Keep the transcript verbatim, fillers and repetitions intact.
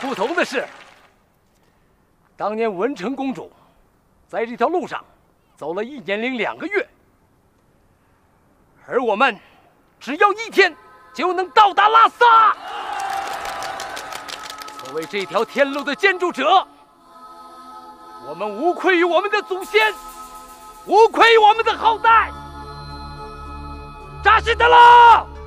不同的是，当年文成公主在这条路上走了一年零两个月，而我们只要一天就能到达拉萨。作为这条天路的建筑者，我们无愧于我们的祖先，无愧于我们的后代。扎西德勒！